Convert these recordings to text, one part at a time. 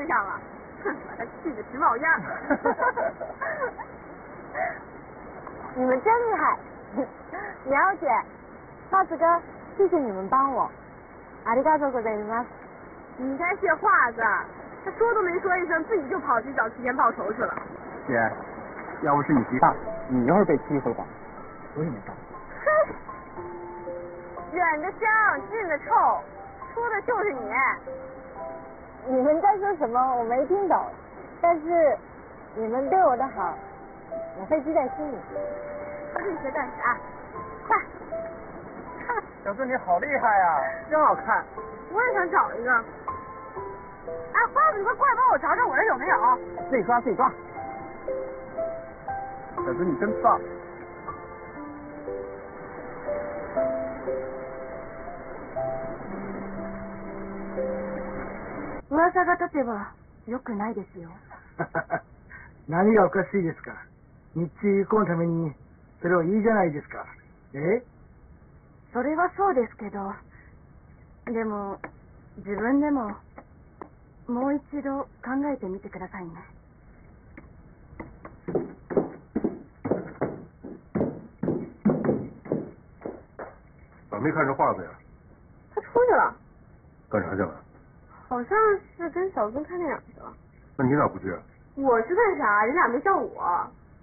上了，哼，把他气得直冒烟。 你们真厉害，苗姐、帽子哥，谢谢你们帮我。ありがとうございます。 你该谢华子，他说都没说一声，自己就跑去找齐田报仇去了。 姐，要不是你急大，你要是被欺负了，我也没招。 哼，远的香，近的臭，说的就是你。你们在说什么？我没听懂，但是你们对我的好，我会记在心里。这是干啥？快！ 小孙你好厉害呀，真好看。 我也想找一个。哎，花子，你快过来帮我找找我这有没有？ 自己抓自己抓。小孙你真棒。 噂が立てば良くないですよ。 何がおかしいですか。日中友好のためにそれはいいじゃないですか。 それはそうですけど、でも自分でももう一度考えてみてくださいね。 咋没看着华子呀？ 他出去了。 干啥去了？ 好像是跟小孙看电影去了。 那你咋不去？ 我去干啥？人俩没叫我。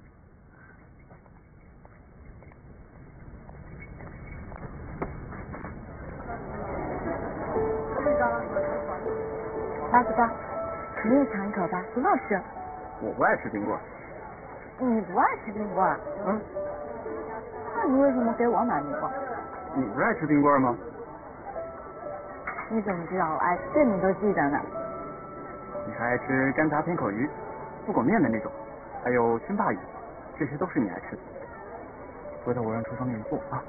花子哥，你也尝一口吧，挺好吃。 我不爱吃冰棍。 你不爱吃冰棍？ 嗯。 那你为什么给我买冰棍？ 你不是爱吃冰棍吗？ 你怎么知道我爱吃？这你都记得呢。 你还爱吃干炸甜口鱼、不裹面的那种，还有熏鲅鱼，这些都是你爱吃的。回头我让厨房给你做啊。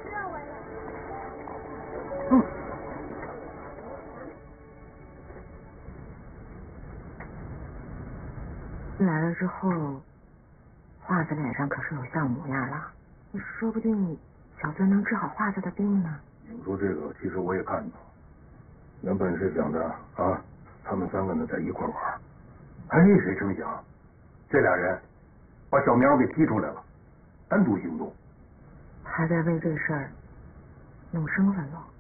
嗯。 来了之后，华子脸上可是有笑模样了，说不定小孙能治好华子的病呢。 你说这个，其实我也看到，原本是想着啊，他们三个呢在一块玩，哎，谁成想，这俩人把小苗给踢出来了，单独行动。 还在为这事儿弄身份了。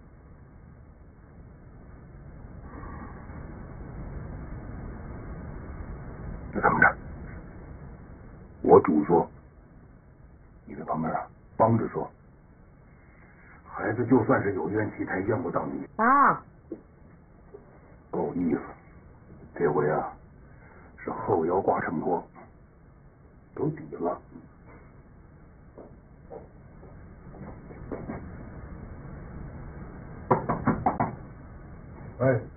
那这么着，我主说，你在旁边啊帮着说，孩子就算是有冤气，他也怨不到你。 啊， 够意思，这回啊是后腰挂秤砣，有底了。哎。